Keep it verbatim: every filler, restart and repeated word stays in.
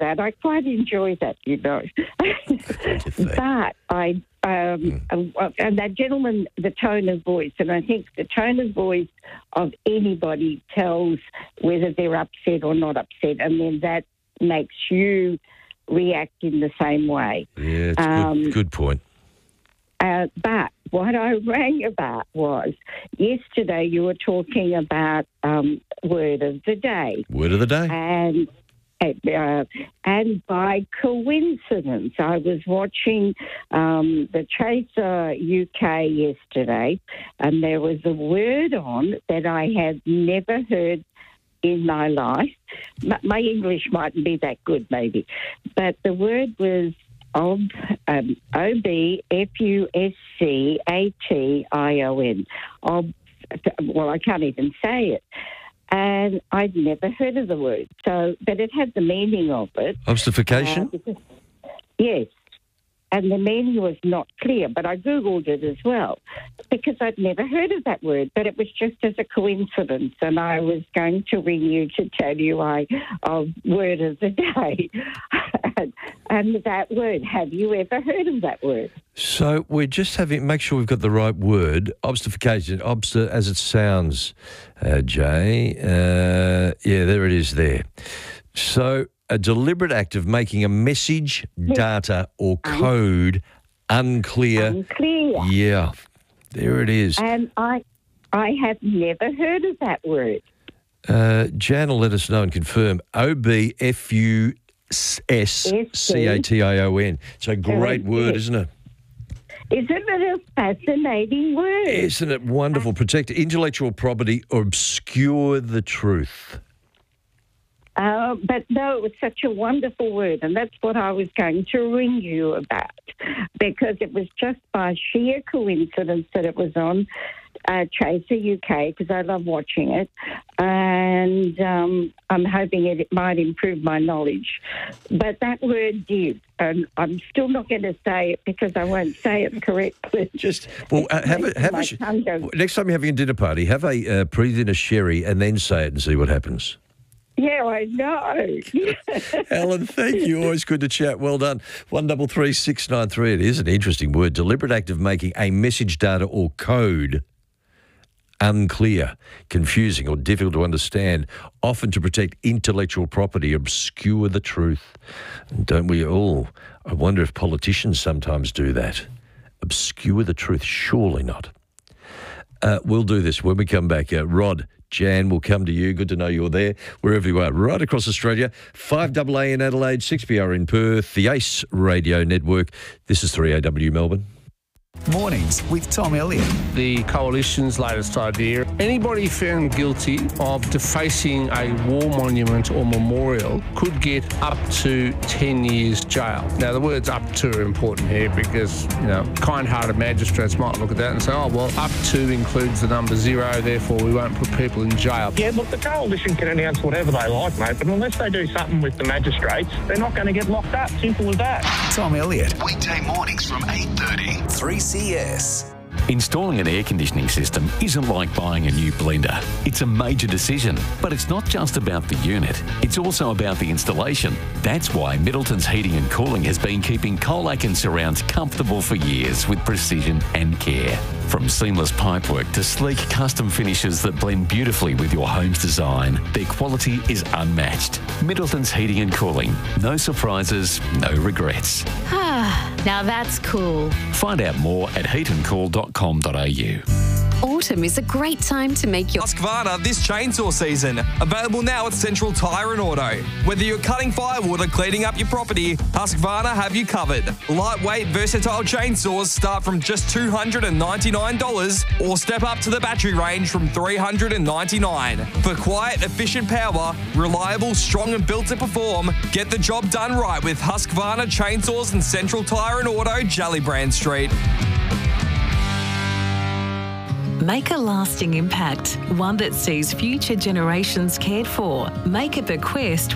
that. I quite enjoy that, you know. But I, um, mm. and that gentleman, the tone of voice, and I think the tone of voice of anybody tells whether they're upset or not upset, and then that makes you react in the same way. Yeah, it's um, good, good point. Uh, but what I rang about was yesterday you were talking about um, word of the day. Word of the day. And uh, and by coincidence, I was watching um, the Chaser U K yesterday, and there was a word on that I had never heard in my life. My English mightn't be that good, maybe, but the word was ob, um, O B F U S C A T I O N. Ob, well, I can't even say it. And I'd never heard of the word. So, but it had the meaning of it. Obstification? Uh, because, yes. And the meaning was not clear, but I Googled it as well because I'd never heard of that word, but it was just as a coincidence, and I was going to ring you to tell you I of word of the day. And that word, have you ever heard of that word? So we're just having, make sure we've got the right word, obstification, obst- as it sounds, uh, Jay. Uh, yeah, there it is there. So a deliberate act of making a message, data or code unclear. Unclear. Yeah, there it is. And I I have never heard of that word. Uh, Jan will let us know and confirm. O B F U S C A T I O N. It's a great word, isn't it? Isn't it a fascinating word? Isn't it wonderful? Protect intellectual property or obscure the truth. Uh, but no, it was such a wonderful word, and that's what I was going to ring you about, because it was just by sheer coincidence that it was on uh, Chaser U K, because I love watching it, and um, I'm hoping it, it might improve my knowledge. But that word did, and I'm still not going to say it because I won't say it correctly. Just, well, uh, have a, have a sh- goes- next time you're having a dinner party, have a uh, pre-dinner sherry and then say it and see what happens. Yeah, I know. Alan, thank you. Always good to chat. Well done. one double three six nine three. It is an interesting word. Deliberate act of making a message, data or code unclear, confusing or difficult to understand, often to protect intellectual property, obscure the truth. And don't we all? I wonder if politicians sometimes do that. Obscure the truth. Surely not. Uh, we'll do this when we come back. Uh, Rod, Jan, will come to you. Good to know you're there, wherever you are, right across Australia. five A A in Adelaide, six B R in Perth, the ACE Radio Network. This is three A W Melbourne. Mornings with Tom Elliott. The Coalition's latest idea. Anybody found guilty of defacing a war monument or memorial could get up to ten years jail. Now, the words up to are important here because, you know, kind-hearted magistrates might look at that and say, oh, well, up to includes the number zero, therefore we won't put people in jail. Yeah, look, the Coalition can announce whatever they like, mate, but unless they do something with the magistrates, they're not going to get locked up. Simple as that. Tom Elliott. Weekday mornings from eight thirty. three C S. Installing an air conditioning system isn't like buying a new blender. It's a major decision, but it's not just about the unit. It's also about the installation. That's why Middleton's Heating and Cooling has been keeping Colac and Surrounds comfortable for years with precision and care. From seamless pipework to sleek custom finishes that blend beautifully with your home's design, their quality is unmatched. Middleton's Heating and Cooling. No surprises, no regrets. Now that's cool. Find out more at heat and cool dot com dot a u. Autumn is a great time to make your Husqvarna this chainsaw season. Available now at Central Tyre and Auto. Whether you're cutting firewood or cleaning up your property, Husqvarna have you covered. Lightweight, versatile chainsaws start from just two hundred ninety-nine dollars or step up to the battery range from three hundred ninety-nine dollars. For quiet, efficient power, reliable, strong and built to perform, get the job done right with Husqvarna Chainsaws and Central Tyre and Auto, Jellybrand Street. Make a lasting impact, one that sees future generations cared for. Make a bequest